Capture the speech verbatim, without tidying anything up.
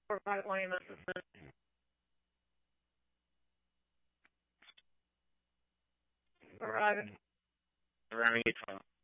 four five one, this is arriving. Arriving at twelve.